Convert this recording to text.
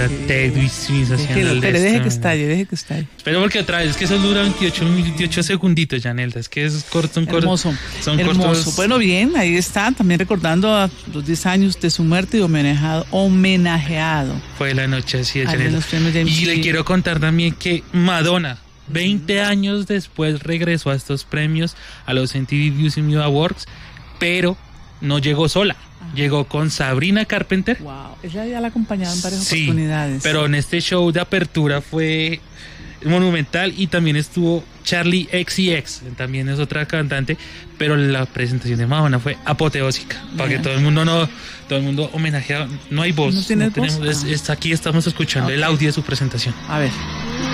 esa textualización. Pero deje que estalle. Pero porque otra vez, es que eso dura 28 segunditos, Yanelda, es que es corto, hermoso. cortos. Bueno, bien, ahí está, también recordando a los 10 años de su muerte y homenajeado. Fue la noche así de Yanelda. Los premios de MTV. Y le quiero contar también que Madonna, 20 años después, regresó a estos premios, a los MTV Music Awards, pero no llegó sola. Llegó con Sabrina Carpenter. Wow, ella ya la ha acompañado en varias oportunidades. Pero en este show de apertura fue monumental, y también estuvo Charlie XCX, también es otra cantante, pero la presentación de Madonna fue apoteósica, para que todo el mundo homenajeado. No hay voz, ¿No tienes voz? Aquí estamos escuchando el audio de su presentación. A ver.